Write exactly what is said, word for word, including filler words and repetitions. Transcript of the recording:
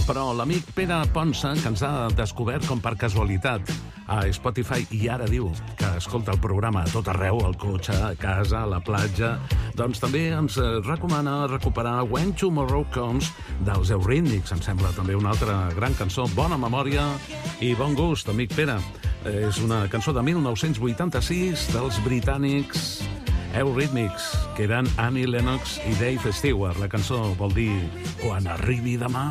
però l'amic Pere Ponsa, que ens ha descobert com per casualitat a Spotify i ara diu que escolta el programa a tot arreu, al cotxe, a casa, a la platja, doncs també ens recomana recuperar When Tomorrow Comes dels Eurythmics. Em sembla també una altra gran cançó, bona memòria i bon gust, amic Pere. És una cançó de mil nou-cents vuitanta-sis dels britànics Eurythmics, que eren Annie Lennox i Dave Stewart. La cançó vol dir Quan arribi demà.